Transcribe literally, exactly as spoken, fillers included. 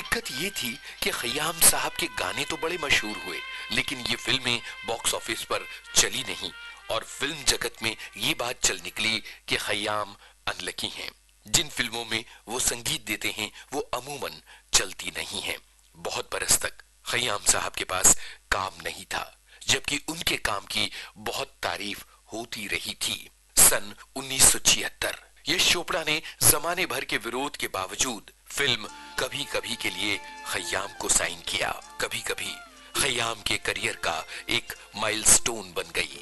दिक्कत ये थी कि खयाम साहब के गाने तो बड़े मशहूर हुए, लेकिन ये फिल्में बॉक्स ऑफिस पर चली नहीं और फिल्म जगत में ये बात चल निकली कि खयाम अनलकी हैं। जिन फिल्मों में वो संगीत देते हैं वो अमूमन चलती नहीं हैं। बहुत बरस तक खयाम साहब के पास काम नहीं था, जबकि उनके काम की बहुत तारीफ होती रही थी। सन उन्नीस सौ छिहत्तर यश चोपड़ा ने जमाने भर के विरोध के बावजूद फिल्म कभी कभी के लिए खयाम को साइन किया। कभी कभी खयाम के करियर का एक माइलस्टोन बन गई।